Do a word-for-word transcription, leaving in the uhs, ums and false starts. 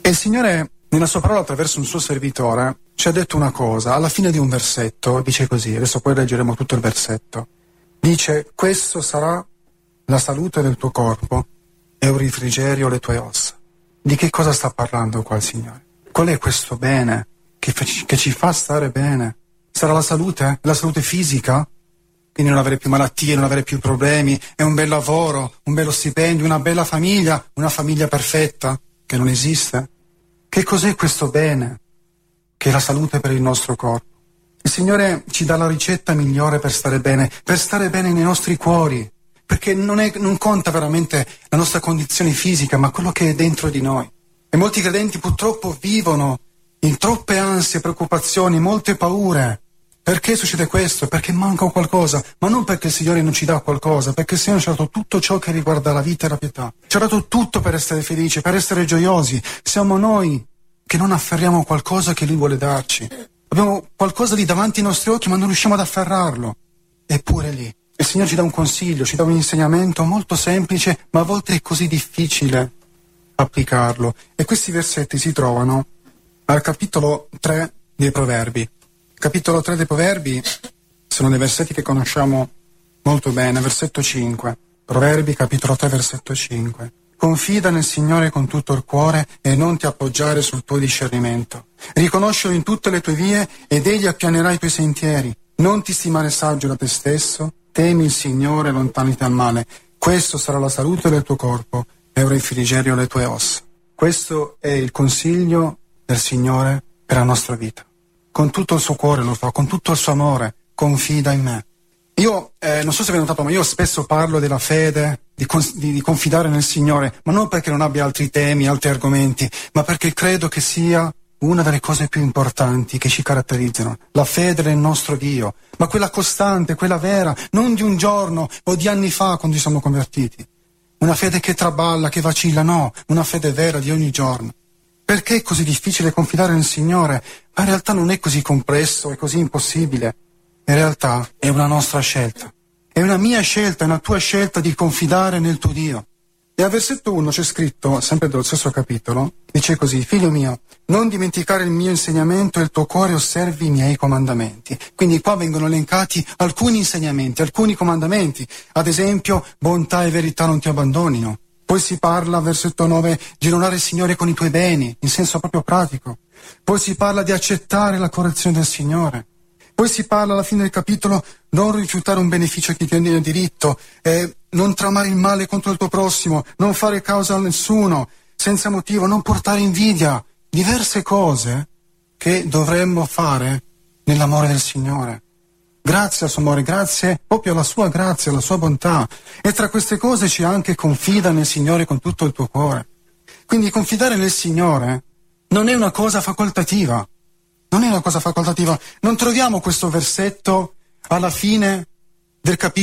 E il Signore, nella sua parola, attraverso un suo servitore, ci ha detto una cosa. Alla fine di un versetto dice così, adesso poi leggeremo tutto il versetto. Dice: questo sarà la salute del tuo corpo e un refrigerio alle tue ossa. Di che cosa sta parlando qua il Signore? Qual è questo bene che, che ci fa stare bene? Sarà la salute? La salute fisica? Quindi non avere più malattie, non avere più problemi, è un bel lavoro, un bello stipendio, una bella famiglia, una famiglia perfetta che non esiste. Che cos'è questo bene? Che è la salute per il nostro corpo. Il Signore ci dà la ricetta migliore per stare bene, per stare bene nei nostri cuori, perché non, è, non conta veramente la nostra condizione fisica, ma quello che è dentro di noi. E molti credenti purtroppo vivono in troppe ansie, preoccupazioni, molte paure. Perché succede questo? Perché manca qualcosa, ma non perché il Signore non ci dà qualcosa, perché il Signore ci ha dato tutto ciò che riguarda la vita e la pietà. Ci ha dato tutto per essere felici, per essere gioiosi. Siamo noi che non afferriamo qualcosa che Lui vuole darci. Abbiamo qualcosa lì davanti ai nostri occhi, ma non riusciamo ad afferrarlo. Eppure lì. Il Signore ci dà un consiglio, ci dà un insegnamento molto semplice, ma a volte è così difficile applicarlo. E questi versetti si trovano al capitolo tre dei Proverbi. Capitolo tre dei Proverbi sono dei versetti che conosciamo molto bene. Versetto cinque. Proverbi, capitolo tre, versetto cinque. Confida nel Signore con tutto il cuore e non ti appoggiare sul tuo discernimento. Riconoscilo in tutte le tue vie ed egli appianerà i tuoi sentieri. Non ti stimare saggio da te stesso, temi il Signore e lontaniti dal male. Questo sarà la salute del tuo corpo e un refrigerio alle tue ossa. Questo è il consiglio del Signore per la nostra vita. Con tutto il suo cuore lo fa, con tutto il suo amore, confida in me. Io, eh, non so se vi avete notato, ma io spesso parlo della fede, di, cons- di, di confidare nel Signore, ma non perché non abbia altri temi, altri argomenti, ma perché credo che sia una delle cose più importanti che ci caratterizzano. La fede nel nostro Dio, ma quella costante, quella vera, non di un giorno o di anni fa quando ci siamo convertiti. Una fede che traballa, che vacilla, no, una fede vera di ogni giorno. Perché è così difficile confidare nel Signore? Ma in realtà non è così complesso, è così impossibile. In realtà è una nostra scelta. È una mia scelta, è una tua scelta di confidare nel tuo Dio. E al versetto uno c'è scritto, sempre dello stesso capitolo, dice così: figlio mio, non dimenticare il mio insegnamento e il tuo cuore osservi i miei comandamenti. Quindi qua vengono elencati alcuni insegnamenti, alcuni comandamenti. Ad esempio, bontà e verità non ti abbandonino. Poi si parla, versetto nove, di onorare il Signore con i tuoi beni, in senso proprio pratico. Poi si parla di accettare la correzione del Signore. Poi si parla alla fine del capitolo, non rifiutare un beneficio che ti viene diritto, eh, non tramare il male contro il tuo prossimo, non fare causa a nessuno, senza motivo, non portare invidia. Diverse cose che dovremmo fare nell'amore del Signore. Grazie al suo amore, grazie proprio alla sua grazia, alla sua bontà. E tra queste cose c'è anche confida nel Signore con tutto il tuo cuore. Quindi confidare nel Signore non è una cosa facoltativa. Non è una cosa facoltativa. Non troviamo questo versetto alla fine del capitolo